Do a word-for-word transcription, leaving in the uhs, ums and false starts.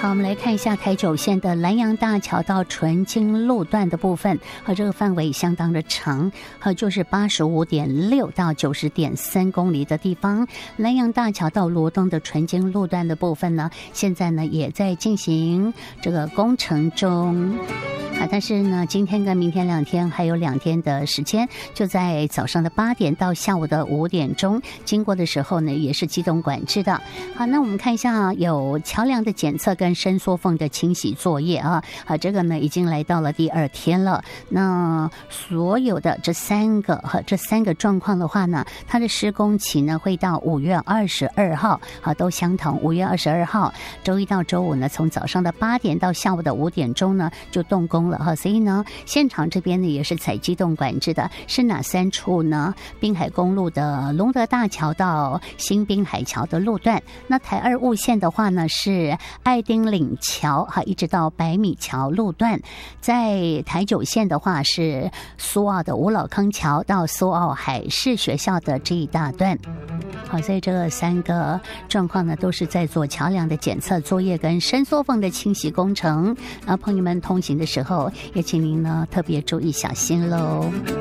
好，我们来看一下台九线的兰阳大桥到纯金路段的部分，和这个范围相当的长，和就是八十五点六到九十点三公里的地方。兰阳大桥到罗东的纯金路段的部分呢，现在呢也在进行这个工程中。啊，但是呢，今天跟明天两天还有两天的时间，就在早上的八点到下午的五点钟，经过的时候呢，也是机动管制的。好，那我们看一下有桥梁的检测跟伸缩缝的清洗作业啊，啊，这个呢已经来到了第二天了。那所有的这三个和这三个状况的话呢，它的施工期呢会到五月二十二号，啊，都相同。五月二十二号，周一到周五呢，从早上的八点到下午的五点钟呢就动工了哈。所以呢，现场这边呢也是采机动管制的，是哪三处呢？滨海公路的龙德大桥到新滨海桥的路段。那台二雾线的话呢，是爱丁岭桥哈，一直到百米桥路段。在台九线的话，是苏澳的五老坑桥到苏澳海事学校的这一大段。好，所以这三个状况呢，都是在做桥梁的检测作业跟伸缩缝的清洗工程。啊，朋友们通行的时候，也请您呢特别注意小心喽。